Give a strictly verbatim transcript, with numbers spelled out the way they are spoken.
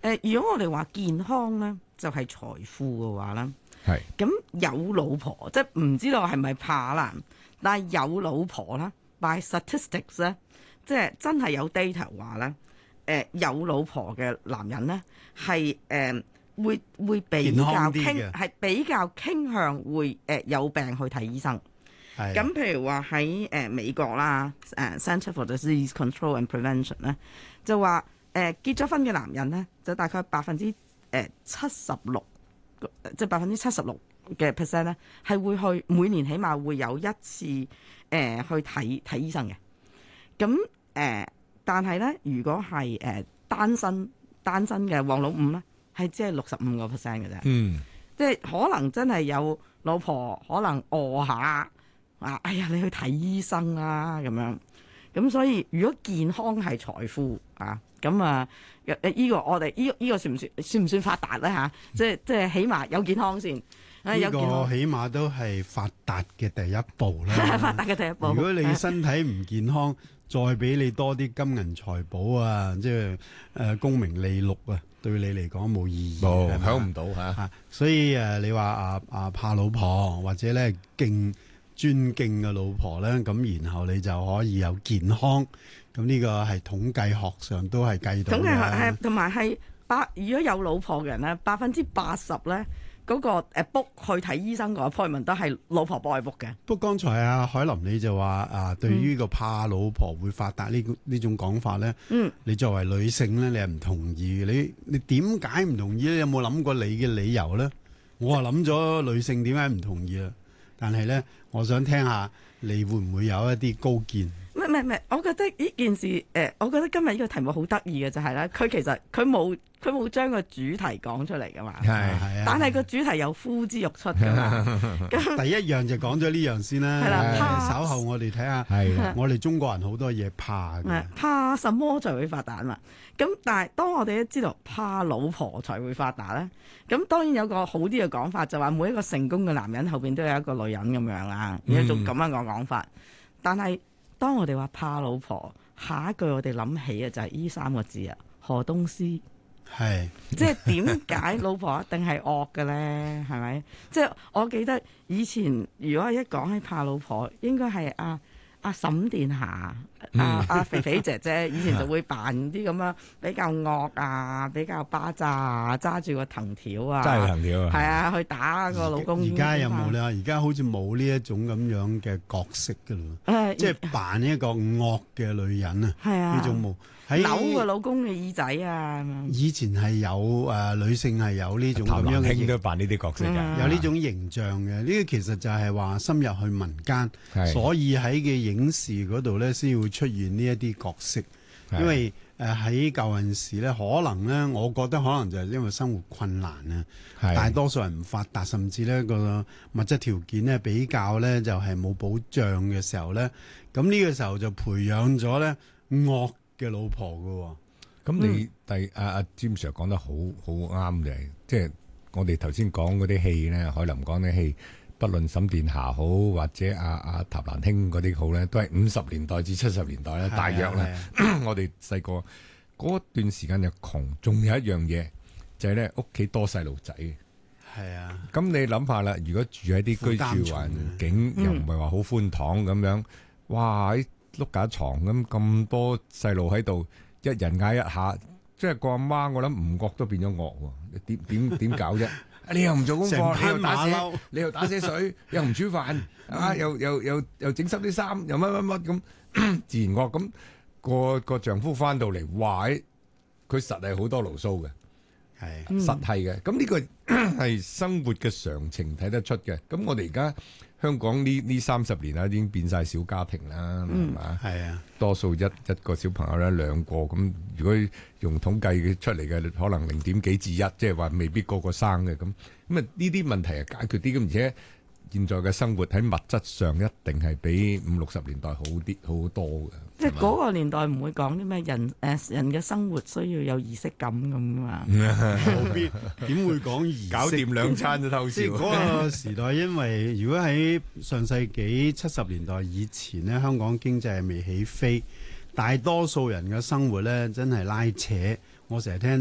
呃，如果我哋話健康咧，就係、是、財富嘅話咧， 係咁有老婆，即係唔知道係咪怕啦，但係有老婆啦 by statistics 咧，即係真係有 data 話咧，誒、呃、有老婆嘅男人咧係誒會會比較傾係比較傾向會誒、呃、有病去睇醫生。咁譬如話喺誒美國啦，誒、呃、Center for Disease Control and Prevention 咧，就話誒、呃、結咗婚嘅男人咧，就大概百分之誒七十六，即係百分之七十六嘅 percent 咧，係會去每年起碼會有一次誒、呃、去睇睇醫生嘅。咁誒、呃，但係咧，如果係誒、呃、單身單身嘅黃老五咧，係只係六十五個 percent 嘅啫。嗯，即係可能真係有老婆可能餓下。啊！哎呀，你去睇醫生啦，咁樣咁，所以如果健康係財富啊，咁啊，誒、這、依個我哋依依個算唔算算唔算發達咧嚇？即係即係起碼有健康先。呢、這個起碼都係發達嘅第一步啦。發達嘅第一步。如果你身體唔健康，再俾你多啲金銀財寶啊，即係誒功名利祿啊，對你嚟講冇意義， 冇享唔到嚇。 所以誒，你話啊啊怕老婆或者咧敬尊敬嘅老婆咧，咁然後你就可以有健康，咁呢個係統計學上都係計到嘅。統計學係同埋係百，如果有老婆嘅人咧，百分之八十咧嗰個誒 book 去睇醫生個 appointment 都係老婆幫佢 book 嘅。不過剛才阿海琳你就話啊，對於個怕老婆會發達呢呢種講法咧，嗯，你作為女性咧，你係唔同意嘅。你你點解唔同意咧？你有冇諗過你嘅理由咧？我係諗咗女性點解唔同意啦。但係咧，我想聽下你會唔會有一啲高見？唔係唔係，我覺得呢件事誒、呃，我覺得今日呢個題目好得意嘅就係咧，佢其實佢冇佢冇將個主題講出嚟噶嘛。係係啊。但係個主題有呼之欲出噶嘛。咁第一樣就講咗呢樣先啦。係啦。怕稍後我哋睇下。係。我哋中國人好多嘢怕嘅。怕什麼才會發達嘛？咁但係當我哋都知道怕老婆才會發達咧，咁當然有個好啲嘅講法，就話每一個成功嘅男人後邊都有一個女人咁樣啦，有一種咁樣嘅講法。但係當我哋話怕老婆，下一句我哋諗起嘅就係呢三個字啊，河東獅。係，即係點解老婆一定係惡嘅咧？係咪？即係我記得以前如果一講起怕老婆，應該係啊。阿沈殿霞、阿、啊、阿、啊、肥肥姐姐，以前就會扮啲咁樣比較惡啊，比較巴渣啊，揸住個藤條啊，揸住藤條啊，係啊，去打個老公。而家有冇咧？而家好似冇呢一種咁樣嘅角色噶啦，呃、即係扮一個惡嘅女人啊，係啊，呢種冇。扭個老公嘅耳仔啊！以前係有誒、呃、女性係有呢種咁樣嘅，譚蘭卿都扮呢啲角色嘅、嗯，有呢種形象嘅。呢、這個其實就係話深入去民間，所以喺嘅影視嗰度咧先會出現呢一啲角色。因為誒喺舊陣時咧，可能咧，我覺得可能就係因為生活困難啊，大多數人唔發達，甚至咧個物質條件咧比較咧就係冇保障嘅時候咧，咁呢個時候就培養咗咧惡嘅老婆噶，咁你第阿阿詹 Sir 講得好好啱嘅，即係我哋頭先講嗰啲戲咧，海林講啲戲，不論沈殿霞好或者阿阿譚蘭卿嗰啲好咧，都係五十年代至七十年代咧，大約咧，我哋細個嗰段時間就窮，仲有一樣嘢就係咧屋企多細路仔，係啊，咁你諗下啦，如果住喺啲居住環境又唔係話好寬敞咁樣，哇！碌架床咁咁多細路喺度，一人嗌一下，即係個阿媽，我諗唔覺都變咗惡喎。點點點搞啫？你又唔做功課，你又打寫，你又打寫水，又唔煮飯，啊，又又又又整濕啲衫，又乜乜乜咁，自然惡咁。個個丈夫翻到嚟，哇！佢實係好多牢騷嘅，係實係嘅。咁呢個係生活嘅常情睇得出嘅。咁我哋而家。香港呢呢三十年啦，已經變晒小家庭啦，係嘛？係啊，多數一一個小朋友咧，兩個咁。如果用統計出嚟嘅，可能零點幾至一，即係話未必個個生嘅咁。咁啊，呢啲問題係解決啲咁，而且現在嘅生活喺物質上一定係比五六十年代好啲好多嘅。即係嗰個年代唔會講啲咩人誒、呃、人嘅生活需要有儀式感咁啊嘛，點會講儀式？搞掂兩餐就偷笑。即係嗰個時代，因為如果喺上世紀七十年代以前咧，香港經濟係未起飛，大多數人嘅生活咧真係拉扯。我成日聽。